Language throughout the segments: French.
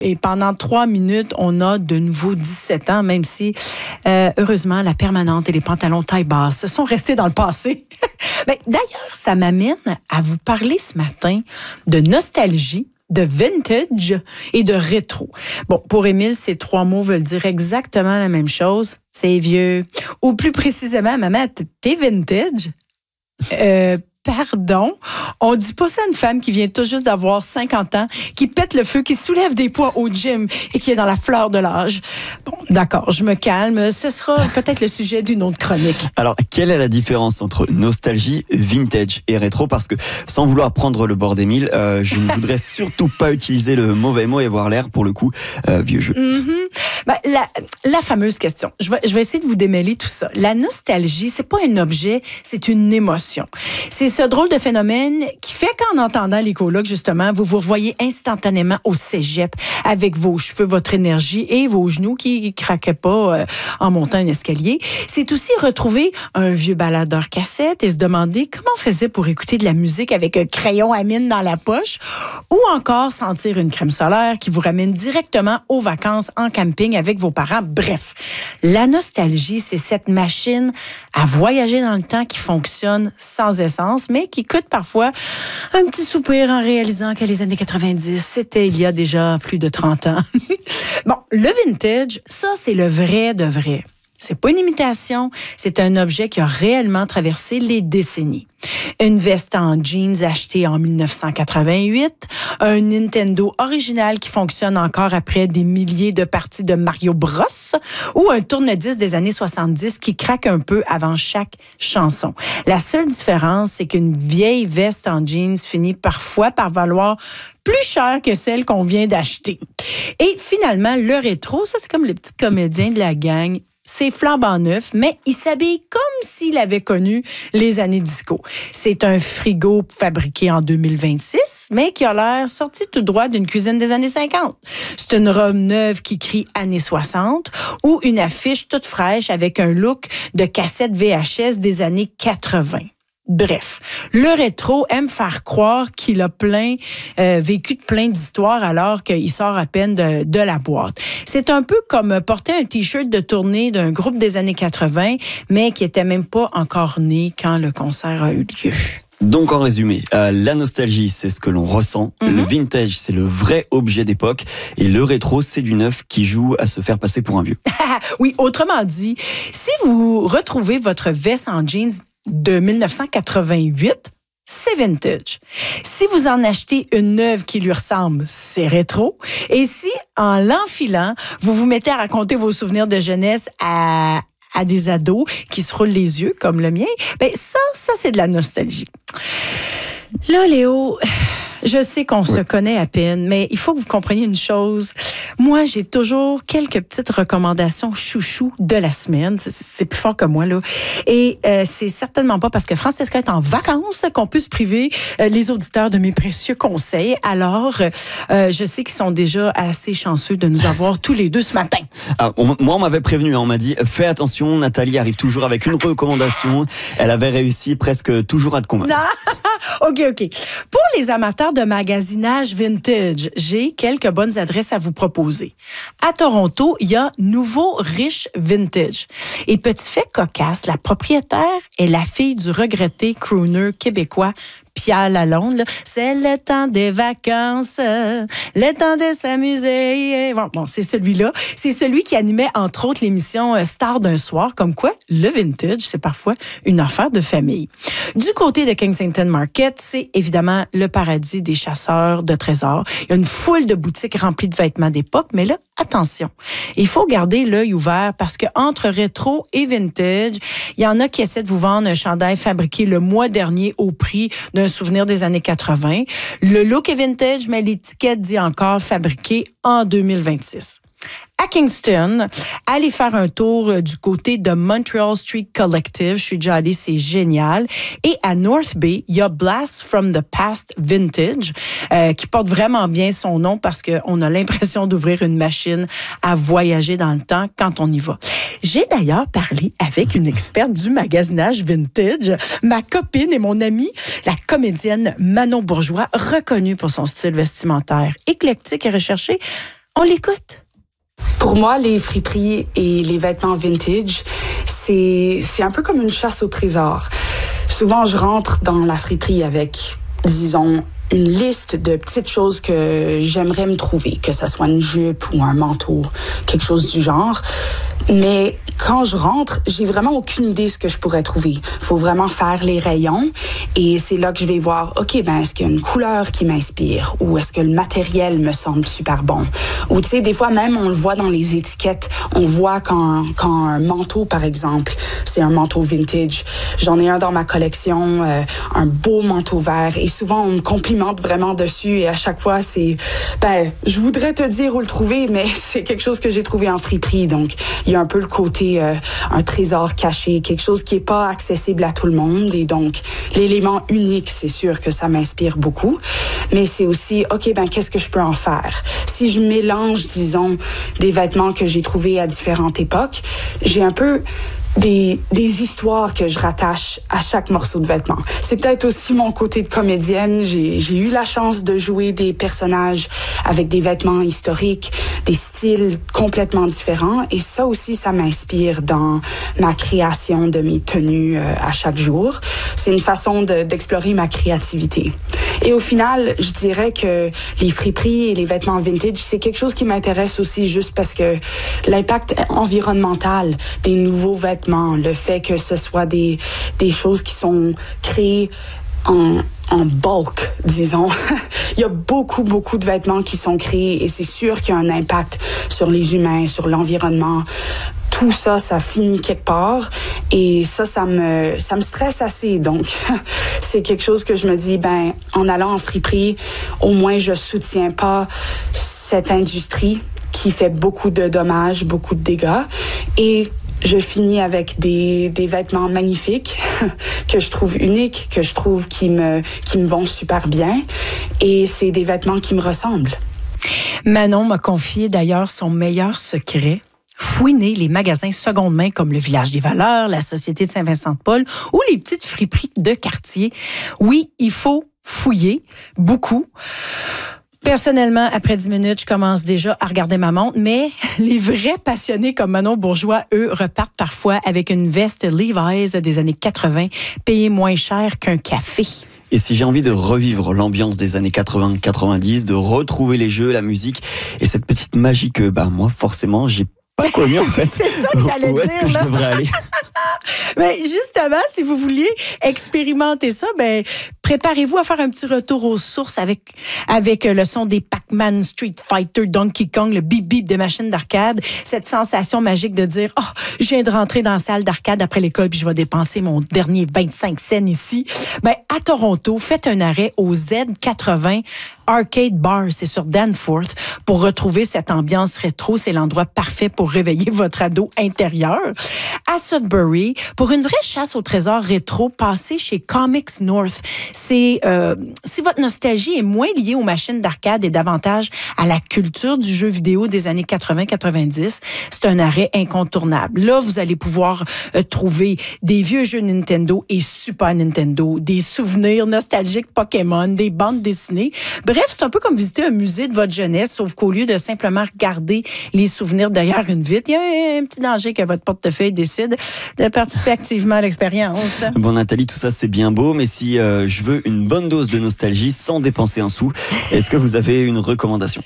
Et pendant 3 minutes, on a de nouveau 17 ans, même si, heureusement, la permanente et les pantalons taille basse sont restés dans le passé. Mais d'ailleurs, ça m'amène à vous parler ce matin de nostalgie, de vintage et de rétro. Bon, pour Émile, ces 3 mots veulent dire exactement la même chose. C'est vieux. Ou plus précisément, maman, t'es vintage? Pardon, on dit pas ça à une femme qui vient tout juste d'avoir 50 ans, qui pète le feu, qui soulève des poids au gym et qui est dans la fleur de l'âge. Bon, d'accord, je me calme. Ce sera peut-être le sujet d'une autre chronique. Alors, quelle est la différence entre nostalgie, vintage et rétro? Parce que, sans vouloir prendre le bord d'Émile, je ne voudrais surtout pas utiliser le mauvais mot et avoir l'air, pour le coup, vieux jeu. Ben, la fameuse question. Je vais essayer de vous démêler tout ça. La nostalgie, c'est pas un objet, c'est une émotion. C'est ce drôle de phénomène qui fait qu'en entendant l'écologue, justement, vous vous revoyez instantanément au cégep avec vos cheveux, votre énergie et vos genoux qui craquaient pas en montant un escalier. C'est aussi retrouver un vieux baladeur cassette et se demander comment on faisait pour écouter de la musique avec un crayon à mine dans la poche, ou encore sentir une crème solaire qui vous ramène directement aux vacances en camping avec vos parents. Bref, la nostalgie, c'est cette machine à voyager dans le temps qui fonctionne sans essence, mais qui coûte parfois un petit soupir en réalisant que les années 90, c'était il y a déjà plus de 30 ans. Bon, le vintage, ça, c'est le vrai de vrai. C'est pas une imitation, c'est un objet qui a réellement traversé les décennies. Une veste en jeans achetée en 1988, un Nintendo original qui fonctionne encore après des milliers de parties de Mario Bros, ou un tourne-disque des années 70 qui craque un peu avant chaque chanson. La seule différence, c'est qu'une vieille veste en jeans finit parfois par valoir plus cher que celle qu'on vient d'acheter. Et finalement, le rétro, ça c'est comme le petit comédien de la gang. C'est flambant neuf, mais il s'habille comme s'il avait connu les années disco. C'est un frigo fabriqué en 2026, mais qui a l'air sorti tout droit d'une cuisine des années 50. C'est une robe neuve qui crie années 60 ou une affiche toute fraîche avec un look de cassette VHS des années 80. Bref, le rétro aime faire croire qu'il a vécu de plein d'histoires alors qu'il sort à peine de la boîte. C'est un peu comme porter un T-shirt de tournée d'un groupe des années 80, mais qui était même pas encore né quand le concert a eu lieu. Donc, en résumé, la nostalgie, c'est ce que l'on ressent. Le vintage, c'est le vrai objet d'époque. Et le rétro, c'est du neuf qui joue à se faire passer pour un vieux. Oui, autrement dit, si vous retrouvez votre veste en jeans de 1988, c'est vintage. Si vous en achetez une neuve qui lui ressemble, c'est rétro. Et si, en l'enfilant, vous vous mettez à raconter vos souvenirs de jeunesse à des ados qui se roulent les yeux, comme le mien, ben ça c'est de la nostalgie. Là, Léo, je sais qu'on se connaît à peine, mais il faut que vous compreniez une chose. Moi, j'ai toujours quelques petites recommandations chouchou de la semaine. C'est plus fort que moi, là. Et c'est certainement pas parce que Francesca est en vacances qu'on peut se priver les auditeurs de mes précieux conseils. Alors, je sais qu'ils sont déjà assez chanceux de nous avoir tous les deux ce matin. Ah, moi, on m'avait prévenu. On m'a dit, fais attention, Nathalie arrive toujours avec une recommandation. Elle avait réussi presque toujours à te convaincre. OK. Pour les amateurs de magasinage vintage, j'ai quelques bonnes adresses à vous proposer. À Toronto, il y a Nouveau Riche Vintage. Et petit fait cocasse, la propriétaire est la fille du regretté crooner québécois Pierre Lalonde, là. C'est le temps des vacances, le temps de s'amuser. Bon, c'est celui-là. C'est celui qui animait, entre autres, l'émission Star d'un soir, comme quoi le vintage, c'est parfois une affaire de famille. Du côté de Kensington Market, c'est évidemment le paradis des chasseurs de trésors. Il y a une foule de boutiques remplies de vêtements d'époque, mais là, attention, il faut garder l'œil ouvert parce que entre rétro et vintage, il y en a qui essaient de vous vendre un chandail fabriqué le mois dernier au prix d'un souvenir des années 80. Le look est vintage, mais l'étiquette dit encore fabriqué en 2026. À Kingston, allez faire un tour du côté de Montreal Street Collective. Je suis déjà allée, c'est génial. Et à North Bay, il y a Blast from the Past Vintage, qui porte vraiment bien son nom parce qu'on a l'impression d'ouvrir une machine à voyager dans le temps quand on y va. J'ai d'ailleurs parlé avec une experte du magasinage vintage, ma copine et mon amie, la comédienne Manon Bourgeois, reconnue pour son style vestimentaire éclectique et recherché. On l'écoute. Pour moi, les friperies et les vêtements vintage, c'est un peu comme une chasse au trésor. Souvent, je rentre dans la friperie avec, disons, une liste de petites choses que j'aimerais me trouver, que ça soit une jupe ou un manteau, quelque chose du genre. Mais quand je rentre, j'ai vraiment aucune idée de ce que je pourrais trouver. Faut vraiment faire les rayons et c'est là que je vais voir, OK, ben, est-ce qu'il y a une couleur qui m'inspire ou est-ce que le matériel me semble super bon? Ou tu sais, des fois même, on le voit dans les étiquettes, on voit quand un manteau, par exemple, c'est un manteau vintage. J'en ai un dans ma collection, un beau manteau vert et souvent on me complimente vraiment dessus et à chaque fois c'est, ben, je voudrais te dire où le trouver, mais c'est quelque chose que j'ai trouvé en friperie, donc il y a un peu le côté un trésor caché, quelque chose qui est pas accessible à tout le monde et donc l'élément unique, c'est sûr que ça m'inspire beaucoup, mais c'est aussi OK, ben qu'est-ce que je peux en faire? Si je mélange, disons, des vêtements que j'ai trouvés à différentes époques, j'ai un peu des histoires que je rattache à chaque morceau de vêtement. C'est peut-être aussi mon côté de comédienne. J'ai eu la chance de jouer des personnages avec des vêtements historiques, des styles complètement différents. Et ça aussi, ça m'inspire dans ma création de mes tenues à chaque jour. C'est une façon d'explorer ma créativité. Et au final, je dirais que les friperies et les vêtements vintage, c'est quelque chose qui m'intéresse aussi juste parce que l'impact environnemental des nouveaux vêtements, le fait que ce soit des choses qui sont créées en bulk, disons. Il y a beaucoup de vêtements qui sont créés et c'est sûr qu'il y a un impact sur les humains, sur l'environnement. Tout ça, ça finit quelque part et ça me stresse assez. Donc, c'est quelque chose que je me dis, ben, en allant en friperie, au moins je soutiens pas cette industrie qui fait beaucoup de dommages, beaucoup de dégâts et je finis avec des vêtements magnifiques que je trouve uniques, que je trouve qui me vont super bien et c'est des vêtements qui me ressemblent. Manon m'a confié d'ailleurs son meilleur secret. Fouiner les magasins seconde main comme le Village des Valeurs, la Société de Saint-Vincent-de-Paul ou les petites friperies de quartier. Oui, il faut fouiller beaucoup. Personnellement, après 10 minutes, je commence déjà à regarder ma montre, mais les vrais passionnés comme Manon Bourgeois, eux, repartent parfois avec une veste Levi's des années 80, payée moins cher qu'un café. Et si j'ai envie de revivre l'ambiance des années 80-90, de retrouver les jeux, la musique et cette petite magie que, moi, forcément, j'ai pas connu en fait. C'est ça que j'allais dire. Où est-ce que je devrais aller? Mais justement, si vous vouliez expérimenter ça, préparez-vous à faire un petit retour aux sources avec le son des Pac-Man, Street Fighter, Donkey Kong, le bip-bip des machines d'arcade, cette sensation magique de dire « Oh, je viens de rentrer dans la salle d'arcade après l'école puis je vais dépenser mon dernier 25 cents ici. » À Toronto, faites un arrêt au Z80 Arcade Bar, c'est sur Danforth, pour retrouver cette ambiance rétro. C'est l'endroit parfait pour réveiller votre ado intérieur. À Sudbury, pour une vraie chasse au trésor rétro, passez chez Comics North. Si votre nostalgie est moins liée aux machines d'arcade et davantage à la culture du jeu vidéo des années 80-90, c'est un arrêt incontournable. Là, vous allez pouvoir trouver des vieux jeux Nintendo et Super Nintendo, des souvenirs nostalgiques Pokémon, des bandes dessinées. Bref, c'est un peu comme visiter un musée de votre jeunesse, sauf qu'au lieu de simplement regarder les souvenirs derrière une vitre, il y a un petit danger que votre portefeuille décide de participer activement à l'expérience. Bon, Nathalie, tout ça, c'est bien beau, mais si je veux une bonne dose de nostalgie sans dépenser un sou, est-ce que vous avez une recommandation?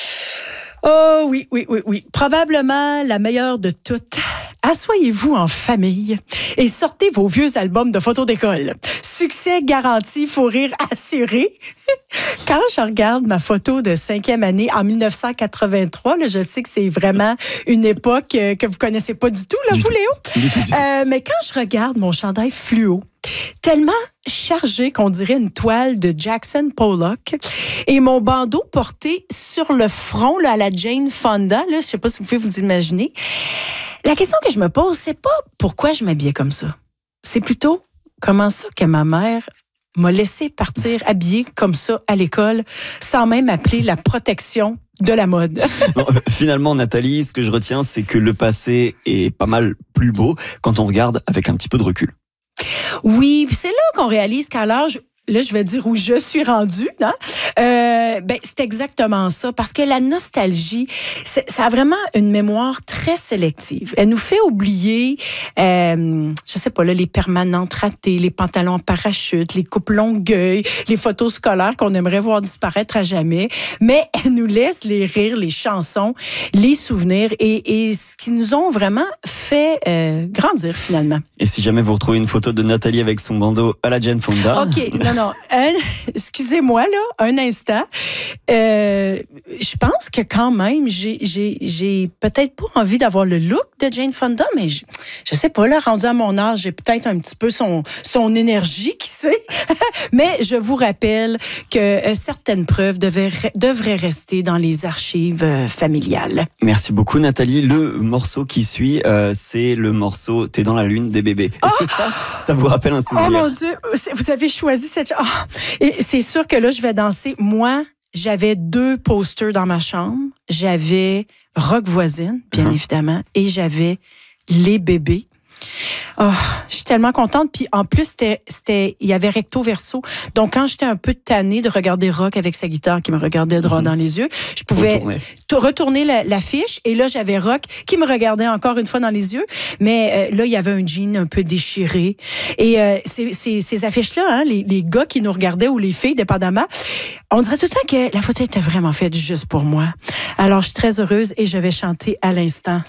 Oh oui. Probablement la meilleure de toutes. Assoyez-vous en famille et sortez vos vieux albums de photos d'école. Succès garanti, fou rire assuré. Quand je regarde ma photo de 5e année en 1983, là, je sais que c'est vraiment une époque que vous connaissez pas du tout, là, vous, Léo. Mais quand je regarde mon chandail fluo, tellement chargé qu'on dirait une toile de Jackson Pollock, et mon bandeau porté sur le front là, à la Jane Fonda, là, je sais pas si vous pouvez vous imaginer. La question que je me pose, c'est pas pourquoi je m'habillais comme ça. C'est plutôt comment ça que ma mère m'a laissé partir habillée comme ça à l'école sans même appeler la protection de la mode. Bon, finalement, Nathalie, ce que je retiens, c'est que le passé est pas mal plus beau quand on regarde avec un petit peu de recul. Oui, c'est là qu'on réalise qu'à l'âge là, je vais dire où je suis rendue, hein? C'est exactement ça. Parce que la nostalgie, ça a vraiment une mémoire très sélective. Elle nous fait oublier, je sais pas, là, les permanentes ratées, les pantalons en parachute, les coupes longueuil, les photos scolaires qu'on aimerait voir disparaître à jamais. Mais elle nous laisse les rires, les chansons, les souvenirs et ce qui nous ont vraiment fait grandir, finalement. Et si jamais vous retrouvez une photo de Nathalie avec son bandeau à la Jane Fonda... OK, non. Excusez-moi, là, un instant. Je pense que quand même, j'ai peut-être pas envie d'avoir le look de Jane Fonda, mais je sais pas, là, rendu à mon âge, j'ai peut-être un petit peu son énergie, qui sait. Mais je vous rappelle que certaines preuves devraient rester dans les archives familiales. Merci beaucoup, Nathalie. Le morceau qui suit, c'est le morceau « T'es dans la lune des bébés ». Est-ce que ça vous rappelle un souvenir? Oh mon Dieu, vous avez choisi cette... Et c'est sûr que là, je vais danser. Moi, j'avais 2 posters dans ma chambre. J'avais Rock Voisine, bien évidemment, et j'avais Les Bébés. Oh, je suis tellement contente. Puis en plus, il y avait recto verso. Donc, quand j'étais un peu tannée de regarder Rock avec sa guitare qui me regardait droit dans les yeux, je pouvais retourner l'affiche. Et là, j'avais Rock qui me regardait encore une fois dans les yeux. Mais là, il y avait un jean un peu déchiré. Et ces affiches-là, hein, les gars qui nous regardaient ou les filles, dépendamment, on dirait tout le temps que la photo était vraiment faite juste pour moi. Alors, je suis très heureuse et je vais chanter à l'instant